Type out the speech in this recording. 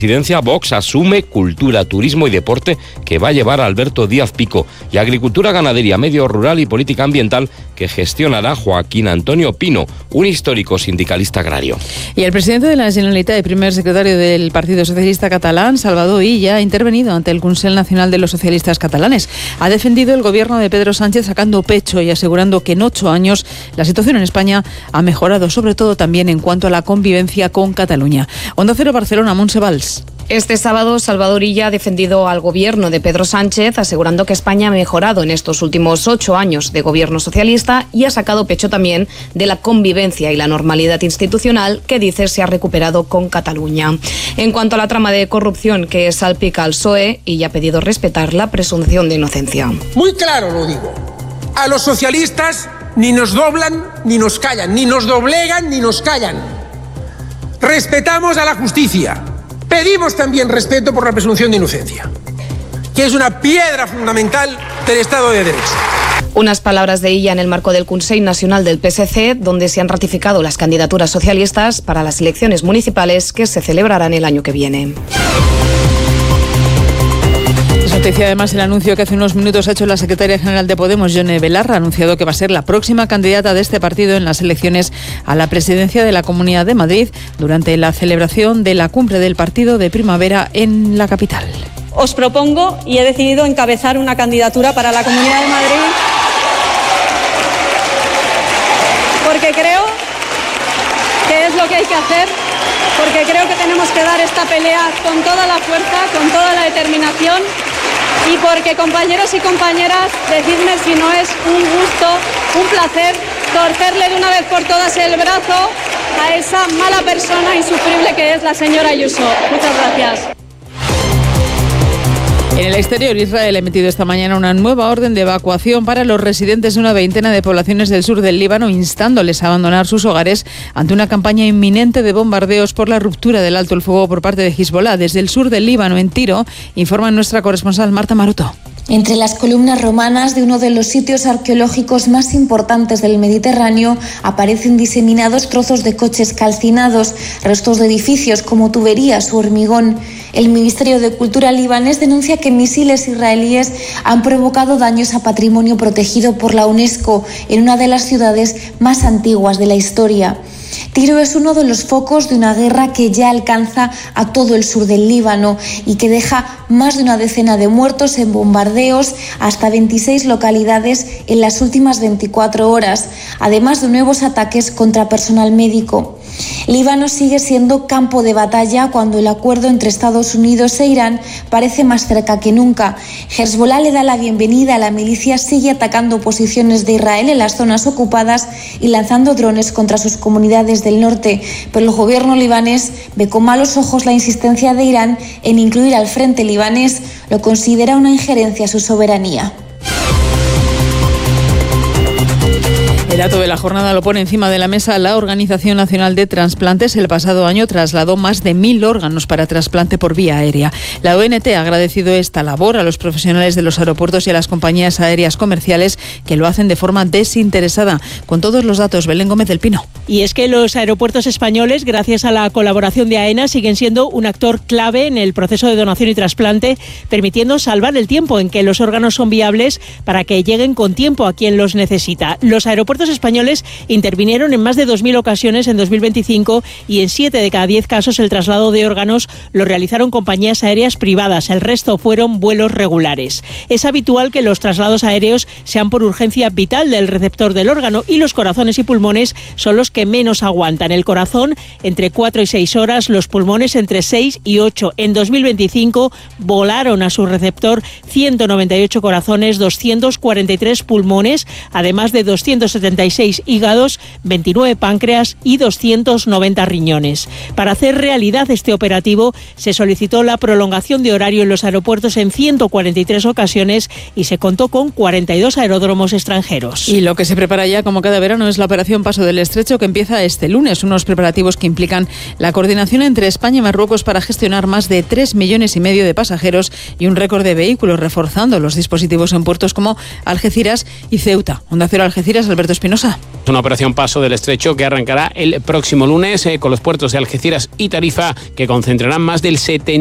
Presidencia, Vox asume cultura, turismo y deporte que va a llevar a Alberto Díaz Pico, y agricultura, ganadería, medio rural y política ambiental que gestionará Joaquín Antonio Pino, un histórico sindicalista agrario. Y el presidente de la Generalitat y primer secretario del Partido Socialista Catalán, Salvador Illa, ha intervenido ante el Consell Nacional de los Socialistas Catalanes. Ha defendido el gobierno de Pedro Sánchez sacando pecho y asegurando que en 8 años la situación en España ha mejorado, sobre todo también en cuanto a la convivencia con Cataluña. Onda Cero, Barcelona, Montse Valls. Este sábado, Salvador Illa ha defendido al gobierno de Pedro Sánchez, asegurando que España ha mejorado en estos últimos 8 años de gobierno socialista, y ha sacado pecho también de la convivencia y la normalidad institucional que dice se ha recuperado con Cataluña. En cuanto a la trama de corrupción que salpica al PSOE, Illa ha pedido respetar la presunción de inocencia. Muy claro lo digo. A los socialistas ni nos doblan ni nos callan, ni nos doblegan ni nos callan. Respetamos a la justicia. Pedimos también respeto por la presunción de inocencia, que es una piedra fundamental del Estado de Derecho. Unas palabras de Illa en el marco del Consell Nacional del PSC, donde se han ratificado las candidaturas socialistas para las elecciones municipales que se celebrarán el año que viene. Noticia además el anuncio que hace unos minutos ha hecho la secretaria general de Podemos, Yone Belarra, ha anunciado que va a ser la próxima candidata de este partido en las elecciones a la presidencia de la Comunidad de Madrid durante la celebración de la cumbre del partido de primavera en la capital. Os propongo y he decidido encabezar una candidatura para la Comunidad de Madrid porque creo que es lo que hay que hacer, porque creo que tenemos que dar esta pelea con toda la fuerza, con toda la determinación. Y porque, compañeros y compañeras, decidme si no es un gusto, un placer, torcerle de una vez por todas el brazo a esa mala persona insufrible que es la señora Ayuso. Muchas gracias. En el exterior, Israel ha emitido esta mañana una nueva orden de evacuación para los residentes de una veintena de poblaciones del sur del Líbano, instándoles a abandonar sus hogares ante una campaña inminente de bombardeos por la ruptura del alto el fuego por parte de Hezbollah. Desde el sur del Líbano, en Tiro, informa nuestra corresponsal Marta Maroto. Entre las columnas romanas de uno de los sitios arqueológicos más importantes del Mediterráneo aparecen diseminados trozos de coches calcinados, restos de edificios como tuberías u hormigón. El Ministerio de Cultura libanés denuncia que misiles israelíes han provocado daños a patrimonio protegido por la UNESCO en una de las ciudades más antiguas de la historia. Tiro es uno de los focos de una guerra que ya alcanza a todo el sur del Líbano y que deja más de una decena de muertos en bombardeos, hasta 26 localidades en las últimas 24 horas, además de nuevos ataques contra personal médico. Líbano sigue siendo campo de batalla cuando el acuerdo entre Estados Unidos e Irán parece más cerca que nunca. Hezbollah le da la bienvenida, la milicia sigue atacando posiciones de Israel en las zonas ocupadas y lanzando drones contra sus comunidades del norte, pero el gobierno libanés ve con malos ojos la insistencia de Irán en incluir al frente libanés, lo considera una injerencia a su soberanía. El dato de la jornada lo pone encima de la mesa la Organización Nacional de Transplantes. El pasado año trasladó más de 1.000 órganos para trasplante por vía aérea. La ONT ha agradecido esta labor a los profesionales de los aeropuertos y a las compañías aéreas comerciales que lo hacen de forma desinteresada. Con todos los datos, Belén Gómez del Pino. Y es que los aeropuertos españoles, gracias a la colaboración de AENA, siguen siendo un actor clave en el proceso de donación y trasplante, permitiendo salvar el tiempo en que los órganos son viables para que lleguen con tiempo a quien los necesita. Los aeropuertos españoles intervinieron en más de 2.000 ocasiones en 2025 y en 7 de cada 10 casos el traslado de órganos lo realizaron compañías aéreas privadas. El resto fueron vuelos regulares. Es habitual que los traslados aéreos sean por urgencia vital del receptor del órgano y los corazones y pulmones son los que menos aguantan. El corazón entre 4 y 6 horas, los pulmones entre 6 y 8. En 2025 volaron a su receptor 198 corazones, 243 pulmones, además de 276 hígados, 29 páncreas y 290 riñones. Para hacer realidad este operativo se solicitó la prolongación de horario en los aeropuertos en 143 ocasiones y se contó con 42 aeródromos extranjeros. Y lo que se prepara ya como cada verano es la operación Paso del Estrecho, que empieza este lunes. Unos preparativos que implican la coordinación entre España y Marruecos para gestionar más de 3,5 millones de pasajeros y un récord de vehículos, reforzando los dispositivos en puertos como Algeciras y Ceuta. Onda Cero Algeciras, Alberto Espinosa. Espinosa. Es una operación Paso del Estrecho que arrancará el próximo lunes con los puertos de Algeciras y Tarifa, que concentrarán más del 70